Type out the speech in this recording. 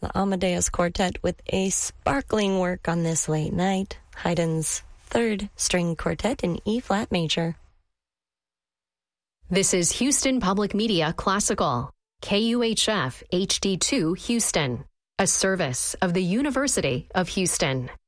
the Amadeus Quartet with a sparkling work on this late night, Haydn's Third String Quartet in E-flat major. This is Houston Public Media Classical, KUHF HD2 Houston, a service of the University of Houston.